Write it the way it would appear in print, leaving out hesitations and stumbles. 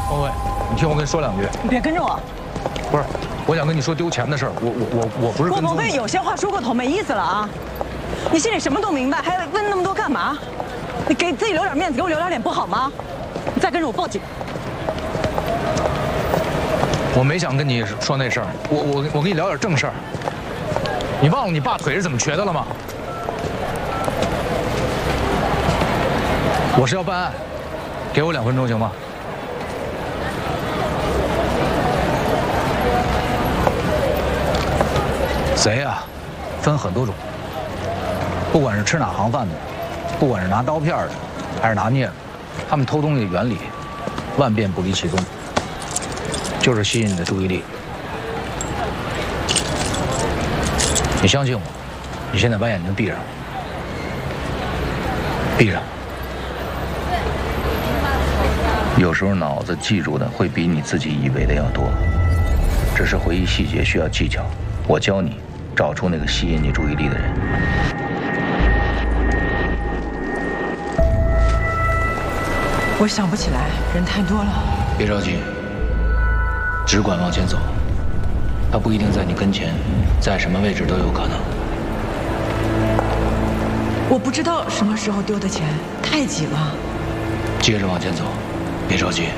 王伟，你听我跟你说两句。 你别跟着我。 不是，我想跟你说丢钱的事儿。我不是跟踪你。 莫非有些话说过头没意思了啊？你心里什么都明白，还问那么多干嘛？你给自己留点面子，给我留点脸不好吗？你再跟着我报警。 我没想跟你说那事儿，我跟你聊点正事儿。你忘了你爸腿是怎么瘸的了吗？我是要办案，给我2分钟行吗？贼啊，分很多种，不管是吃哪行饭的，不管是拿刀片的，还是拿镊子，他们偷东西的原理万变不离其宗，就是吸引你的注意力。你相信我，你现在把眼睛闭上，闭上。 有时候脑子记住的会比你自己以为的要多，只是回忆细节需要技巧。我教你找出那个吸引你注意力的人。 我想不起来，人太多了。 别着急，只管往前走。他不一定在你跟前，在什么位置都有可能。 我不知道什么时候丢的钱，太急了。 接着往前走，别着急。